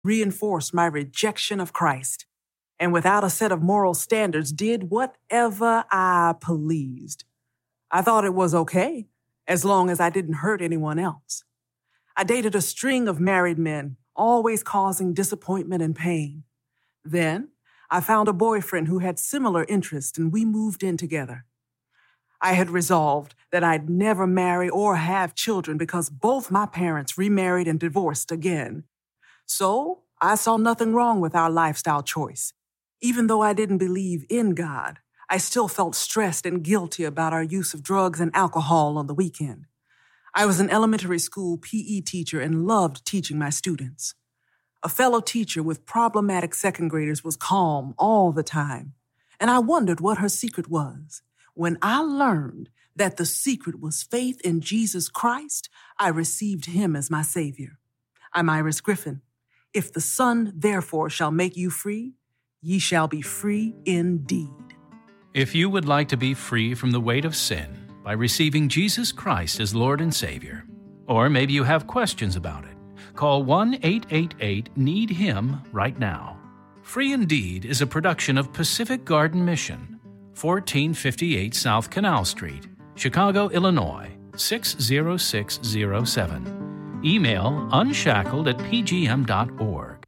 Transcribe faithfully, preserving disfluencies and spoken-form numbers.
reinforced my rejection of Christ, and without a set of moral standards did whatever I pleased. I thought it was okay, as long as I didn't hurt anyone else. I dated a string of married men, always causing disappointment and pain. Then, I found a boyfriend who had similar interests, and we moved in together. I had resolved that I'd never marry or have children because both my parents remarried and divorced again. So, I saw nothing wrong with our lifestyle choice. Even though I didn't believe in God, I still felt stressed and guilty about our use of drugs and alcohol on the weekend. I was an elementary school P E teacher and loved teaching my students. A fellow teacher with problematic second graders was calm all the time, and I wondered what her secret was. When I learned that the secret was faith in Jesus Christ, I received him as my Savior. I'm Iris Griffin. If the Son, therefore, shall make you free, ye shall be free indeed. If you would like to be free from the weight of sin by receiving Jesus Christ as Lord and Savior, or maybe you have questions about it, call one eight eight eight need him right now. Free Indeed is a production of Pacific Garden Mission, fourteen fifty-eight South Canal Street, Chicago, Illinois, six zero six zero seven. Email unshackled at p g m dot org.